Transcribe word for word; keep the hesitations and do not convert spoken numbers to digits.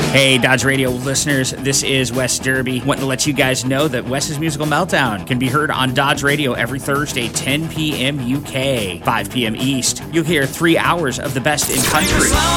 Hey, Dodge Radio listeners, this is Wes Derby. Wanting to let you guys know that Wes's Musical Meltdown can be heard on Dodge Radio every Thursday, ten p.m. U K, five p.m. East. You'll hear three hours of the best in country.